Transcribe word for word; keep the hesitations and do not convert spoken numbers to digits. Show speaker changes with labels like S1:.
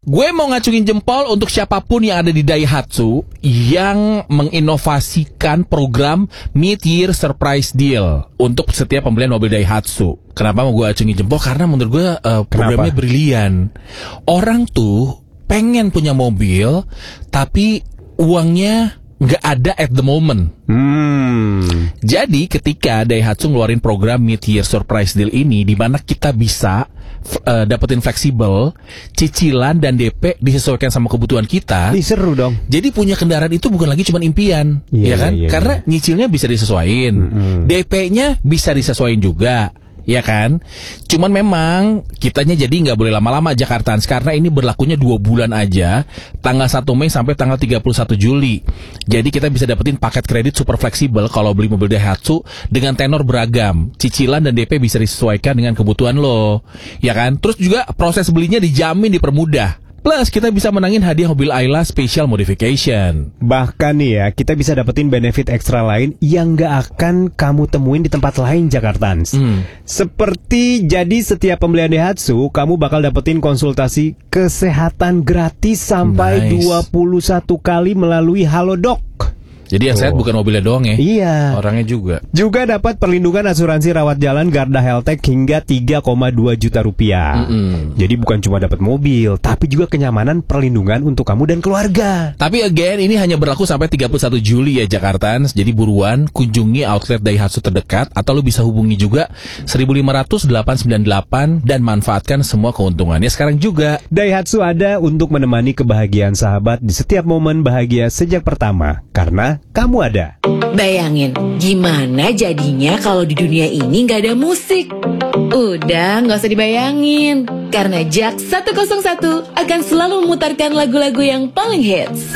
S1: gue mau ngacungin jempol untuk siapapun yang ada di Daihatsu yang menginovasikan program Mid-Year Surprise Deal untuk setiap pembelian mobil Daihatsu. Kenapa mau gue acungin jempol? Karena menurut gue uh, programnya
S2: Kenapa?
S1: brilian. Orang tuh pengen punya mobil, tapi uangnya nggak ada at the moment.
S2: Hmm.
S1: Jadi ketika Daihatsu ngeluarin program Mid-Year Surprise Deal ini, di mana kita bisa Uh, dapetin fleksibel, cicilan dan D P disesuaikan sama kebutuhan kita.
S2: Ih, seru dong.
S1: Jadi punya kendaraan itu bukan lagi cuma impian,
S2: Iya,
S1: ya kan?
S2: iya,
S1: Karena
S2: iya.
S1: nyicilnya bisa disesuaiin,
S2: Mm-mm.
S1: D P-nya bisa disesuaiin juga, ya kan? Cuman memang kitanya jadi nggak boleh lama-lama Jakartans, karena ini berlakunya dua bulan aja, tanggal satu Mei sampai tanggal tiga puluh satu Juli. Jadi kita bisa dapetin paket kredit super fleksibel kalau beli mobil Daihatsu dengan tenor beragam, cicilan dan D P bisa disesuaikan dengan kebutuhan lo, ya kan? Terus juga proses belinya dijamin dipermudah. Plus kita bisa menangin hadiah mobil Ayla Special Modification.
S2: Bahkan nih ya, kita bisa dapetin benefit ekstra lain yang gak akan kamu temuin di tempat lain Jakartans.
S1: Hmm.
S2: Seperti jadi setiap pembelian Daihatsu, kamu bakal dapetin konsultasi kesehatan gratis sampai
S1: Nice.
S2: dua puluh satu kali melalui Halodoc.
S1: Jadi yang sehat
S2: Oh.
S1: bukan mobilnya doang ya,
S2: Iya.
S1: orangnya juga.
S2: Juga dapat perlindungan asuransi rawat jalan Garda Heltech hingga tiga koma dua juta rupiah.
S1: Mm-mm.
S2: Jadi bukan cuma dapat mobil, tapi juga kenyamanan perlindungan untuk kamu dan keluarga.
S1: Tapi again ini hanya berlaku sampai tiga puluh satu Juli ya Jakartans. Jadi buruan kunjungi outlet Daihatsu terdekat atau lu bisa hubungi juga seribu lima ratus delapan sembilan delapan dan manfaatkan semua keuntungannya sekarang juga.
S2: Daihatsu ada untuk menemani kebahagiaan sahabat di setiap momen bahagia sejak pertama, karena kamu ada.
S3: Bayangin, gimana jadinya kalau di dunia ini nggak ada musik? Udah, nggak usah dibayangin. Karena Jack seratus satu akan selalu memutarkan lagu-lagu yang paling hits.